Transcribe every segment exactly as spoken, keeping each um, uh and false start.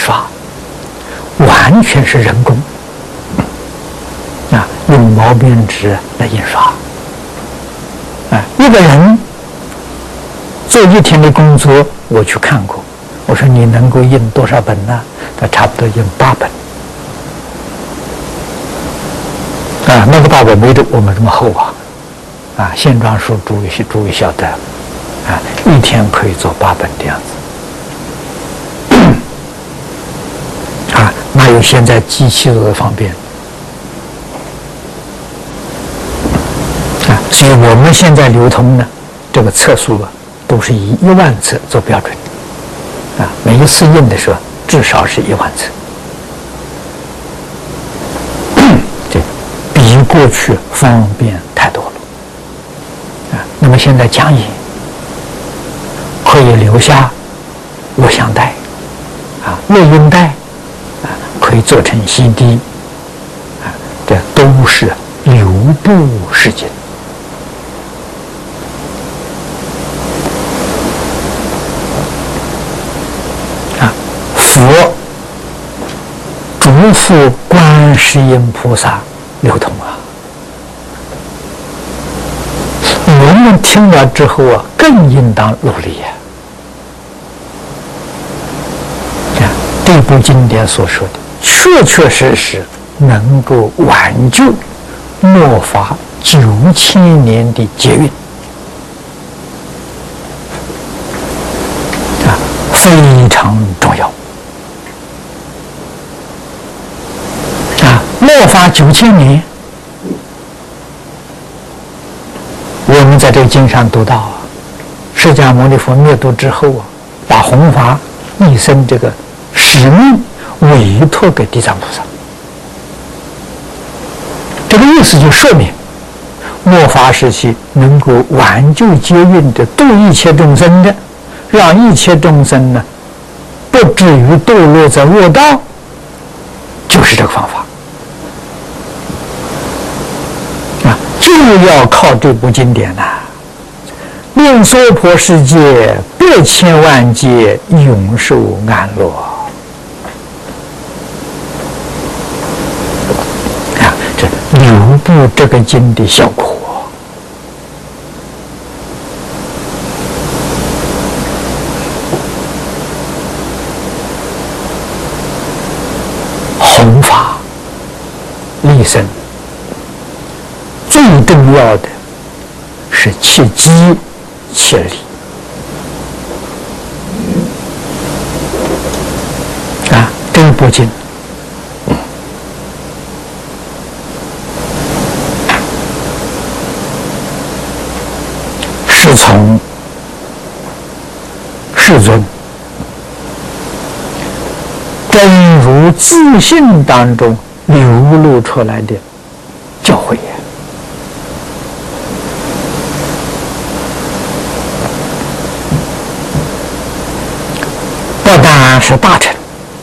刷，完全是人工啊，用毛边纸来印刷。啊，一个人做一天的工作，我去看过，我说你能够印多少本呢？他差不多印八本。啊，那个八本没得我们这么厚啊！啊，线装书诸位诸位晓得，啊，一天可以做八本的样子。啊，哪有现在机器做的方便？啊，所以我们现在流通呢，这个册数啊，都是以一万册做标准。啊，每一次印的时候至少是一万册。比过去方便太多了啊！那么现在讲义可以留下录像带啊、录音带啊，可以做成 C D 啊，这都是流布世经啊。佛嘱咐观世音菩萨流通啊！我们听了之后啊，更应当努力呀、啊！这部经典所说的，确确实实能够挽救末法九千年的劫运啊，非常重要。末法九千年，我们在这个经上读到啊，释迦牟尼佛灭度之后啊，把弘法一生这个使命委托给地藏菩萨。这个意思就说明，末法时期能够挽救劫运的、度一切众生的，让一切众生呢不至于堕落在恶道，就是这个方法。就要靠这部经典呐、啊，令娑婆世界百千万劫永受安乐啊！这流布这个经的效果，弘法利生。最重要的是切机切理啊！这部经是从世尊真如自信当中流露出来的教诲呀。不但是大乘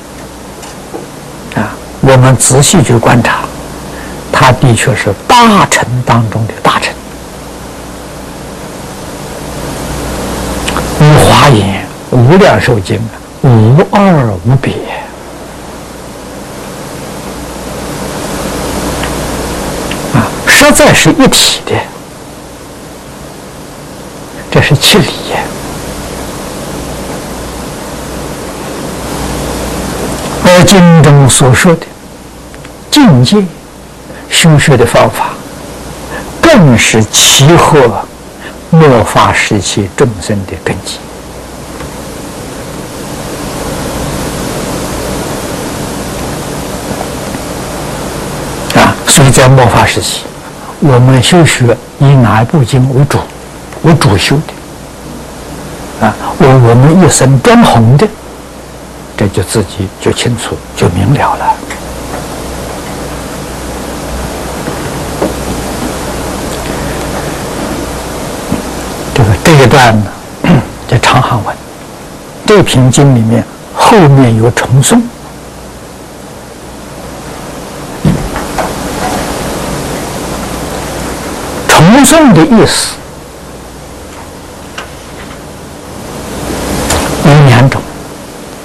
啊，我们仔细去观察，它的确是大乘当中的大乘。与华严、无量寿经无二无别啊，实在是一体的，这是其理呀。而经中所说的境界修学的方法，更是契合末法时期众生的根基啊！所以在末法时期，我们修学以哪一部经为主，为主修的啊？为我们一生专弘的。这就自己就清楚就明了了。这个这一段呢，叫长行文。这篇经里面后面有重诵，重诵的意思